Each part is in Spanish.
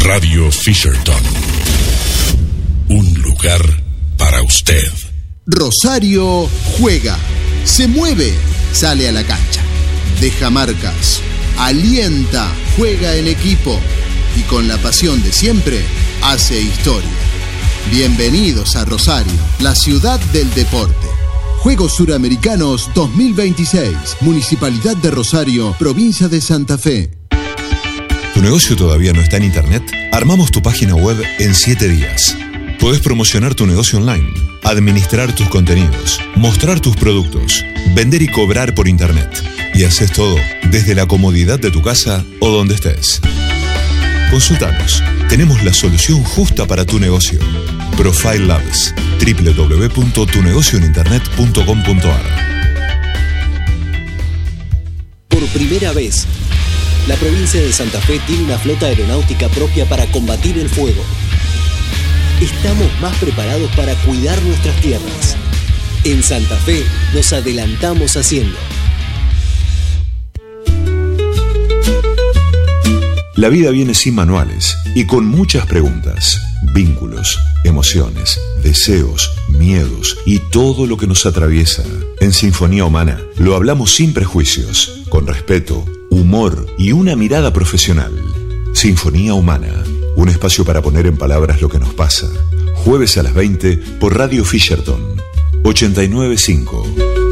Radio Fisherton. Un lugar para usted. Rosario juega, se mueve, sale a la cancha, deja marcas, alienta, juega en equipo y con la pasión de siempre hace historia. Bienvenidos a Rosario, la ciudad del deporte. Juegos Suramericanos 2026, Municipalidad de Rosario, Provincia de Santa Fe. ¿Tu negocio todavía no está en internet? Armamos tu página web en 7 días. Podés promocionar tu negocio online, administrar tus contenidos, mostrar tus productos, vender y cobrar por internet. Y haces todo desde la comodidad de tu casa o donde estés. Consultanos. Tenemos la solución justa para tu negocio. Profile Labs. www.tunegocioeninternet.com.ar. Por primera vez, la provincia de Santa Fe tiene una flota aeronáutica propia para combatir el fuego. Estamos más preparados para cuidar nuestras tierras. En Santa Fe nos adelantamos haciendo. La vida viene sin manuales y con muchas preguntas, vínculos, emociones, deseos, miedos y todo lo que nos atraviesa. En Sinfonía Humana lo hablamos sin prejuicios, con respeto, humor y una mirada profesional. Sinfonía Humana, un espacio para poner en palabras lo que nos pasa. Jueves a las 20 por Radio Fisherton 89.5.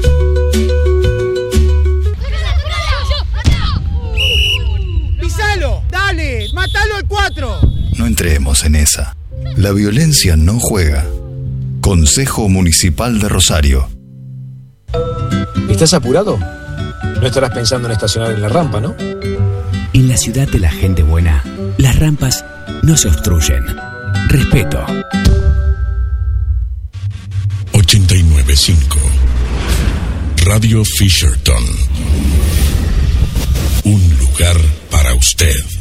¡Pisalo! ¡Dale! ¡Mátalo al 4! No entremos en esa. La violencia no juega. Consejo Municipal de Rosario. ¿Estás apurado? No estarás pensando en estacionar en la rampa, ¿no? En la ciudad de la gente buena, las rampas no se obstruyen. Respeto. 89.5 Radio Fisherton. Un lugar para usted.